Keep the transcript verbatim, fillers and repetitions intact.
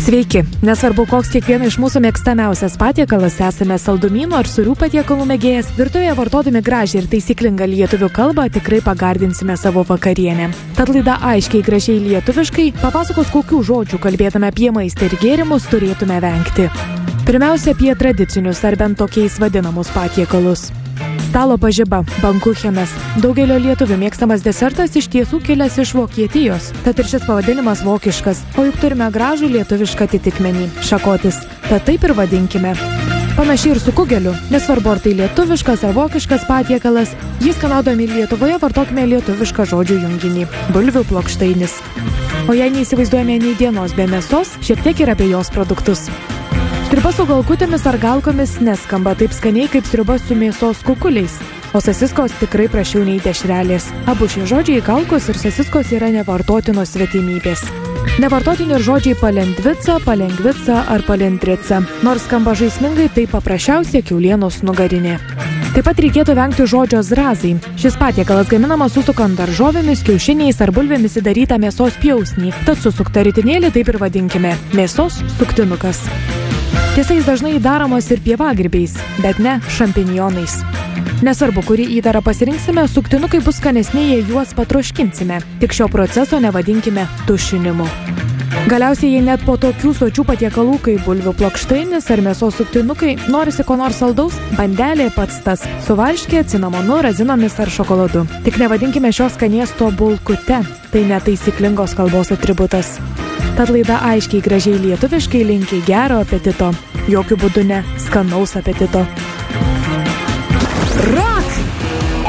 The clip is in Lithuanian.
Sveiki! Nesvarbu, koks kiekvieno iš mūsų mėgstamiausias patiekalas, esame saldumynų ar sūrių patiekalų mėgėjas, virtuvėje vartodami gražią ir taisyklingą lietuvių kalbą tikrai pagardinsime savo vakarienę. Tad laida aiškiai gražiai lietuviškai papasakos, kokių žodžių kalbėdami apie maistą ir gėrimus turėtume vengti. Pirmiausia, apie tradicinius ar bent tokiais vadinamus patiekalus. Stalo pažiba, bankuchenas. Daugelio lietuvių mėgstamas desertas iš tiesų kilęs iš Vokietijos. Tad ir šis pavadinimas vokiškas, o juk turime gražų lietuvišką atitikmenį – šakotis. Tad taip ir vadinkime. Panašiai ir su kugeliu. Nesvarbu, ar tai lietuviškas ar vokiškas patiekalas, jį skanaudami Lietuvoje vartokime lietuvišką žodžių junginį – bulvių plokštainis. O jei neįsivaizduojame nei dienos be mėsos, šiek tiek ir apie jos produktus. Sriuba su galkutėmis ar galkomis neskamba taip skaniai kaip sriuba su mėsos kukuliais, o sasiskos tikrai prašiau nei dešrelės. Abu šie žodžiai galkos ir sasiskos yra nevartotinos svetimybės. Nevartotini ir žodžiai palendvica, palengvica ar palendrica, nors skamba žaismingai, tai paprasčiausia kiaulienos nugarinė. Taip pat reikėtų vengti žodžio zrazai. Šis patiekalas gaminamas susukant daržovėmis, kiaušiniais ar bulvėmis įdarytą mėsos pjausnį, tad susuktą ritinėlį taip ir vadinkime – mėsos suktinukas. Tiesa, jis dažnai įdaromas ir pievagrybiais, bet ne šampinjonais. Nesvarbu, kurį įdarą pasirinksime, suktinukai bus skanesni, jei juos patroškinsime. Tik šio proceso nevadinkime tušinimu. Galiausiai, jei net po tokių sočių patiekalų kaip bulvių plokštainis ar mėsos suktinukai norisi ko nors saldaus, bandelė pats tas, su varške, cinamonu, razinomis ar šokoladu. Tik nevadinkime šios skanėsto bulkute, tai netaisyklingos kalbos atributas. Tad laida aiškiai gražiai lietuviškai linki gero apetito. Jokių būdų ne skanaus apetito. Ra!